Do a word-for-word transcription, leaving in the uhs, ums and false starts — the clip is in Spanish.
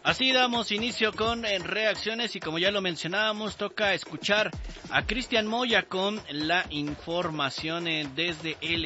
Así damos inicio con eh, reacciones y como ya lo mencionábamos, toca escuchar a Cristian Moya con la información eh, desde el